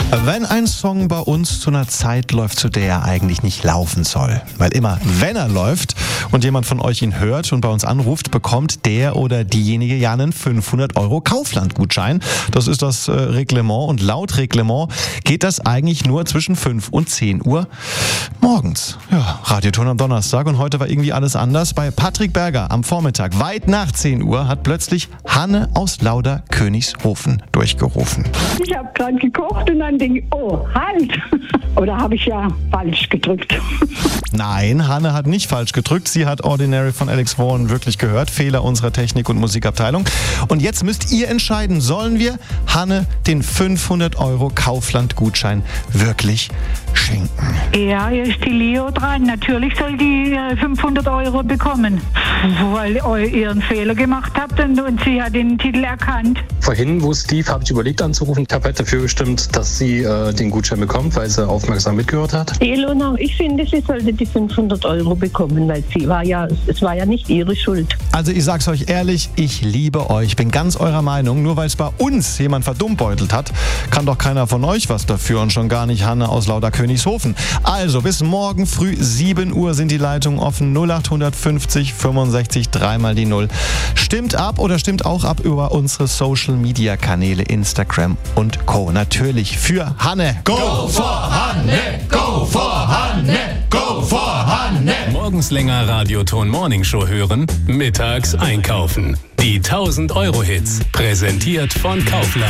Wenn ein Song bei uns zu einer Zeit läuft, zu der er eigentlich nicht laufen soll, weil immer, wenn er läuft und jemand von euch ihn hört und bei uns anruft, bekommt der oder diejenige ja einen 500 € Kaufland-Gutschein. Das ist das Reglement und laut Reglement geht das eigentlich nur zwischen 5 und 10 Uhr morgens. Ja, Radioton am Donnerstag und heute war irgendwie alles anders. Bei Patrick Berger am Vormittag, weit nach 10 Uhr, hat plötzlich Hanne aus Lauder-Königshofen durchgerufen. Ich habe gerade gekocht und dann denke ich, oh, halt. Oder habe ich ja falsch gedrückt? Nein, Hanne hat nicht falsch gedrückt. Sie hat Ordinary von Alex Vaughan wirklich gehört. Fehler unserer Technik- und Musikabteilung. Und jetzt müsst ihr entscheiden, sollen wir Hanne den 500 € Kaufland-Gutschein wirklich schenken? Ja, hier ist die Leo dran. Natürlich soll die 500 € bekommen, weil ihr einen Fehler gemacht habt und sie hat den Titel erkannt. Vorhin, wo es lief, habe ich überlegt anzurufen. Ich habe halt dafür gestimmt, dass sie den Gutschein bekommt, weil sie aufmerksam mitgehört hat. Die Ilona, ich finde, sie sollte die 500 € bekommen, weil es war ja nicht ihre Schuld. Also ich sag's euch ehrlich, ich liebe euch, bin ganz eurer Meinung. Nur weil es bei uns jemand verdummbeutelt hat, kann doch keiner von euch was dafür und schon gar nicht Hanne aus Lauder-Königshofen. Also bis morgen früh 7 Uhr sind die Leitungen offen. 0850 65 3 mal die 0. Stimmt ab oder stimmt auch ab über unsere Social-Media-Kanäle Instagram und Co. Natürlich für Hanne. Go for Hanne! Go for Hanne! Go for Hanne! Morgens länger Radioton Morning Show hören, mittags einkaufen. Die 1000 € Hits, präsentiert von Kaufland.